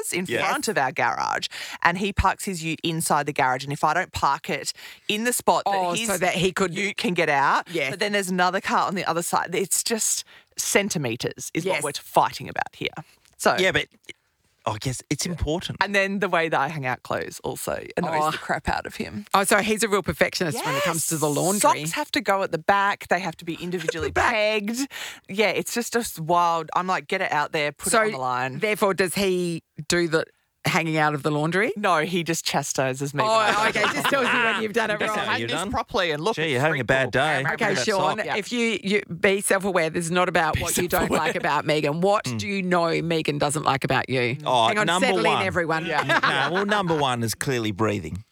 ours in front of our garage, and he parks his ute inside the garage. And if I don't park it in the spot that his so that he could ute can get out, Yes. but then there's another car on the other side. It's just centimetres is Yes. what we're fighting about here. So Yeah, but I guess it's important. and then the way that I hang out clothes also annoys the crap out of him. Oh, so he's a real perfectionist when it comes to the laundry. Socks have to go at the back. They have to be individually pegged. Yeah, it's just wild. I'm like, get it out there, put it on the line. Therefore, does he do the hanging out of the laundry? No, he just chastises me. when I Oh, do okay. Just tells you when you've done it That's wrong. how hang you're this done. properly and look. Gee, it's you're having a bad freakable. day. Okay, That Sean, sock. if you be self-aware, this is not about what you don't like about Megan. What do you know Megan doesn't like about you? Oh, Hang on, number settle one. in, everyone. No, well, number one is clearly breathing.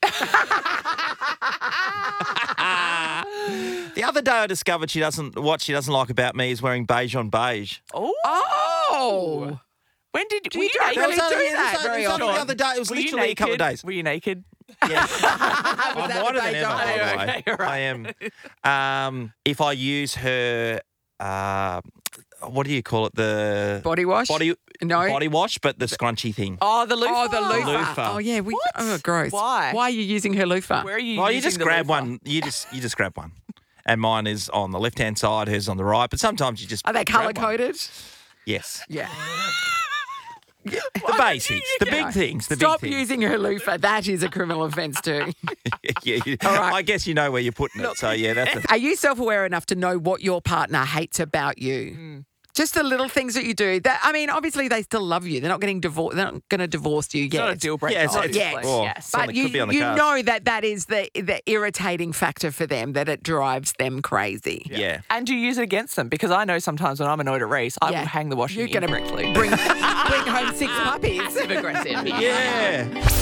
The other day I discovered what she doesn't like about me is wearing beige on beige. Oh. When did you don't naked? really do that very it was only often. the other day. It was Were you literally a couple of naked? days. Were you naked? Yes. I'm that whiter the than beige ever, on by the beige? way. Okay, I am. If I use her, what do you call it? The Body wash? body wash, but the scrunchy thing. Oh, the loofah. Oh, the loofah. Loofah. Oh, yeah. Oh, gross. Why? Why are you using her loofah? Where are you Well, you using just the grab loofah? one. You just grab one, and mine is on the left-hand side. Hers on the right. But sometimes you just Are they grab one. colour-coded? Yes. Yeah. The basics, the big things. The Stop big things. using her loofah. That is a criminal offence too. All right. I guess you know where you're putting it. So yeah, that's. Are you self-aware enough to know what your partner hates about you? Just the little things that you do. Obviously they still love you. They're not getting divorced. They're not going to divorce you It's not a yet. deal breaker. Yeah, it's- obviously. well, Yes. something But you could be on the cards. know that is the irritating factor for them, that it drives them crazy. Yeah. And you use it against them because I know sometimes when I'm annoyed at Reese, I Yeah. will hang the washing You're gonna incorrectly. bring home 6 puppies. Passive aggressive. Yeah.